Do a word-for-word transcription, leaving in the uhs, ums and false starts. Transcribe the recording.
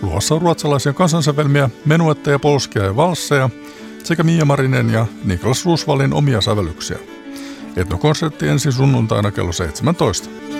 Luvassa on ruotsalaisia kansansävelmiä, menuetteja, polskia ja valsseja sekä Mia Marinen ja Niklas Roosvallin omia sävellyksiä. Etnokonsertti ensi sunnuntaina kello seitsemäntoista.